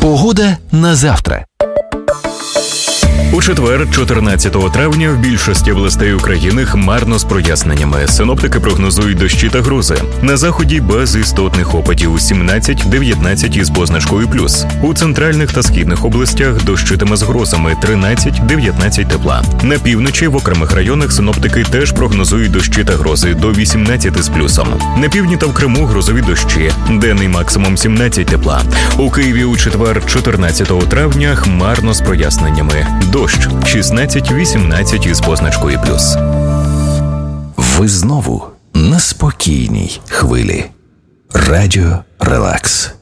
Погода на завтра. У четвер, 14 травня, в більшості областей України хмарно з проясненнями. Синоптики прогнозують дощі та грози. На заході без істотних опадів 17-19 із позначкою плюс. У центральних та східних областях дощитиме з грозами 13-19 тепла. На півночі в окремих районах синоптики теж прогнозують дощі та грози до 18 з плюсом. На півдні та в Криму грозові дощі. Денний максимум 17 тепла. У Києві у четвер, 14 травня, хмарно з проясненнями. Дощ 16-18 із позначкою плюс. Ви знову на спокійній хвилі. Радіо Релакс.